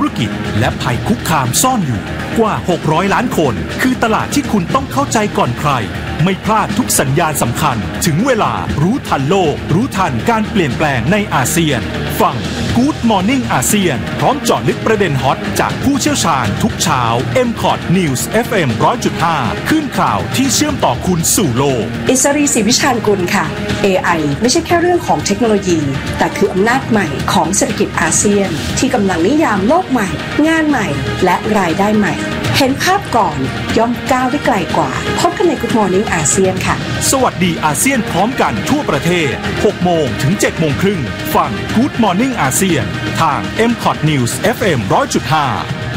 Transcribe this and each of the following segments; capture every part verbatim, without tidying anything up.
รกิจและภัยคุกคามซ่อนอยู่กว่าหกร้อยล้านคนคือตลาดที่คุณต้องเข้าใจก่อนใครไม่พลาดทุกสัญญาณสำคัญถึงเวลารู้ทันโลกรู้ทันการเปลี่ยนแปลงในอาเซียนฟัง Good Morning อาเซียนพร้อมเจาะลึกประเด็นฮอตจากผู้เชี่ยวชาญทุกเช้า เอ็ม คอท News เอฟ เอ็ม หนึ่งร้อยจุดห้า ขึ้นข่าวที่เชื่อมต่อคุณสู่โลกอิสรีศรีวิชาญกุลค่ะ เอ ไอ ไม่ใช่แค่เรื่องของเทคโนโลยีแต่คืออำนาจใหม่ของเศรษฐกิจอาเซียนที่กำลังนิยามโลกใหม่งานใหม่และรายได้ใหม่เห็นภาพก่อนย่อมก้าวได้ไกลกว่าพบกันใน Good Morning อาเซียนค่ะสวัสดีอาเซียนพร้อมกันทั่วประเทศ หกโมงถึงเจ็ดโมงครึ่งฟัง Good Morning อาเซียนทาง เอ็ม คอท News เอฟ เอ็ม หนึ่งร้อยจุดห้า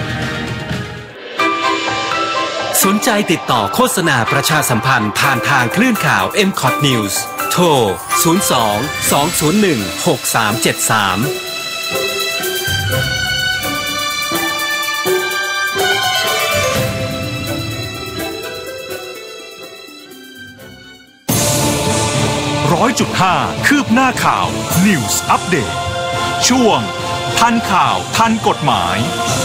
สนใจติดต่อโฆษณาประชาสัมพันธ์ผ่านทางคลื่นข่าว เอ็ม คอท News โทร ศูนย์ สอง สอง ศูนย์ หนึ่ง หก สาม เจ็ด สามร้อยจุดห้าคืบหน้าข่าว News Update ช่วงทันข่าวทันกฎหมาย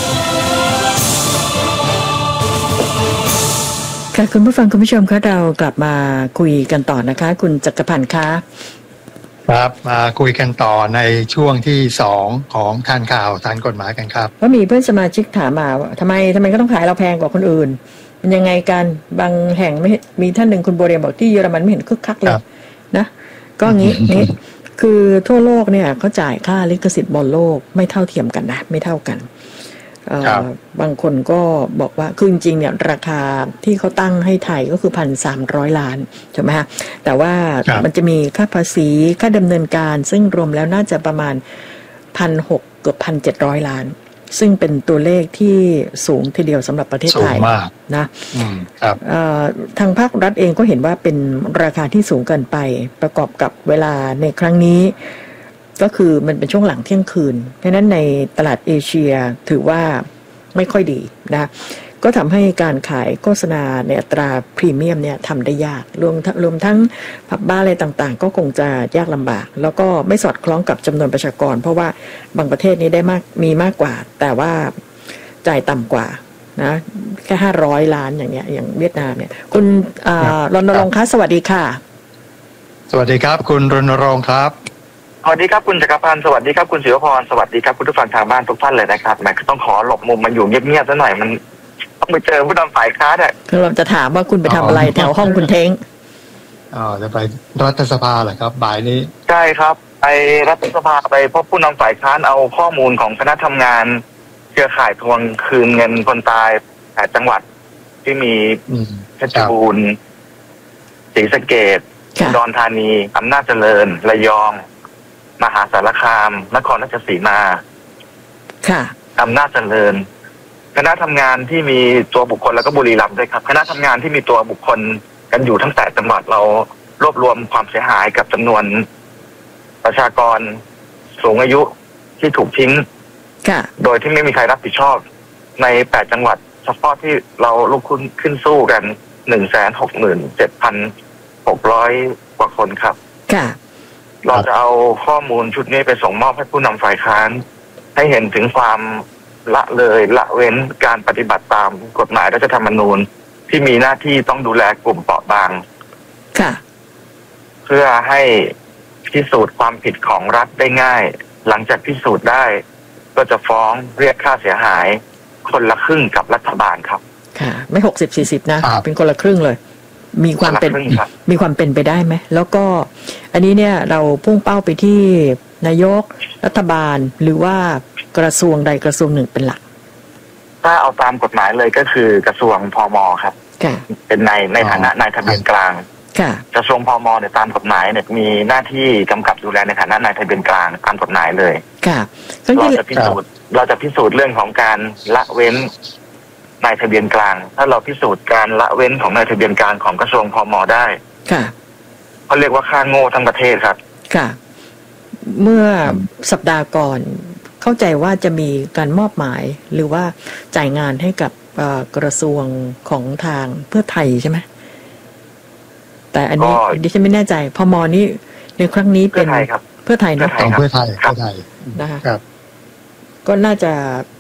ค่ะคุณผู้ฟังคุณผู้ชมคะเรากลับมาคุยกันต่อนะคะคุณจักรพันธ์คะครับมาคุยกันต่อในช่วงที่สองของทันข่าวทันกฎหมายกันครับเพราะมีเพื่อนสมาชิกถามมาว่าทำไมทำไมก็ต้องขายเราแพงกว่าคนอื่นมันยังไงกันบางแห่งไม่มีท่านหนึ่งคุณโบเรียบอกที่เยอรมันไม่เห็นคึกคักเลยนะก็งี้นี่คือทั่วโลกเนี่ยเขาจ่ายค่าลิขสิทธิ์บอลโลกไม่เท่าเทียมกันนะไม่เท่ากันบางคนก็บอกว่าคือจริงๆเนี่ยราคาที่เขาตั้งให้ไทยก็คือ หนึ่งพันสามร้อย ล้านใช่ไหมฮะแต่ว่ามันจะมีค่าภาษีค่าดำเนินการซึ่งรวมแล้วน่าจะประมาณ หนึ่งพันหกร้อย เกือบ หนึ่งพันเจ็ดร้อย ล้านซึ่งเป็นตัวเลขที่สูงทีเดียวสำหรับประเทศไทยนะทางภาครัฐเองก็เห็นว่าเป็นราคาที่สูงเกินไปประกอบกับเวลาในครั้งนี้ก็คือมันเป็นช่วงหลังเที่ยงคืนเพราะนั้นในตลาดเอเชียถือว่าไม่ค่อยดีนะก็ทำให้การขายโฆษณาในอัตราพรีเมียมเนี่ยทำได้ยากรวมรวมทั้งผับบ้าอะไรต่างๆก็คงจะยากลำบากแล้วก็ไม่สอดคล้องกับจำนวนประชากรเพราะว่าบางประเทศนี้ได้มากมีมากกว่าแต่ว่าจ่ายต่ำกว่านะแค่ห้าร้อยล้านอย่างเงี้ยอย่างเวียดนามเนี่ยคุณรณรงค์คะสวัสดีค่ะสวัสดีครับคุณรณรงค์ครับสวัสดีครับคุณจักรพันธ์สวัสดีครับคุณศิวพรสวัสดีครับคุณผู้ฟังทางบ้านทุกท่านเลยนะครับแหมต้องขอหลบมุมมาอยู่เงียบๆซะหน่อยมันต้องไปเจอผู้นำฝ่ายค้านเนี่ยคือเราจะถามว่าคุณไปทำอะไรแถวห้องคุณเท้งอ๋อจะไปรัฐสภาเหรอครับบ่ายนี้ใช่ครับไปรัฐสภาไปพบผู้นำฝ่ายค้านเอาข้อมูลของคณะทำงานเครือข่ายทวงคืนเงินคนตายแปดจังหวัดที่มีเพชรบูรณ์ศรีสะเกษอุดรธานีอำนาจเจริญระยองมหาสารคามนครราชสีมาค่ะอำนาจเจริญคณะทำงานที่มีตัวบุคคลแล้วก็บุรีรัมย์ด้วยครับคณะทำงานที่มีตัวบุคคลกันอยู่ทั้งแปดจังหวัดเรารวบรวมความเสียหายกับจำนวนประชากรสูงอายุที่ถูกทิ้งโดยที่ไม่มีใครรับผิดชอบในแปดจังหวัดเฉพาะที่เราลุกขึ้นขึ้นสู้กัน หนึ่งแสนหกหมื่นเจ็ดพันหกร้อย กว่าคนครับค่ะเราจะเอาข้อมูลชุดนี้ไปส่งมอบให้ผู้นำฝ่ายค้านให้เห็นถึงความละเลยละเว้นการปฏิบัติตามกฎหมายรัฐธรรมนูญที่มีหน้าที่ต้องดูแลกลุ่มเปราะบางค่ะเพื่อให้พิสูจน์ความผิดของรัฐได้ง่ายหลังจากพิสูจน์ได้ก็จะฟ้องเรียกค่าเสียหายคนละครึ่งกับรัฐบาลครับค่ะไม่ หกสิบ สี่สิบ นะเป็นคนละครึ่งเลยมีความเป็นมีความเป็นไปได้ไหมแล้วก็อันนี้เนี่ยเราพุ่งเป้าไปที่นายกรัฐบาลหรือว่ากระทรวงใดกระทรวงหนึ่งเป็นหลักถ้าเอาตามกฎหมายเลยก็คือกระทรวงพม.ครับเป็นในในฐานะนายทะเบียนกลางกระทรวงพม.เนี่ยตามกฎหมายเนี่ยมีหน้าที่กำกับดูแลในฐานะนายทะเบียนกลางตามกฎหมายเลยเราจะพิสูจน์เราจะพิสูจน์เรื่องของการละเว้นนายทะเบียนกลางถ้าเราพิสูจน์การละเว้นของนายทะเบียนกลางของกระทรวงพม.ได้ค่ะเขาเรียกว่าค่าโง่ทั้งประเทศครับค่ะเมื่อสัปดาห์ก่อนเข้าใจว่าจะมีการมอบหมายหรือว่าจ่ายงานให้กับกระทรวงของทางเพื่อไทยใช่ไหมแต่อันนี้ดิฉันไม่แน่ใจพม.นี่ในครั้งนี้เป็นเพื่อไทยนะเพื่อไทยเพื่อไทยนะคะก็น่าจะ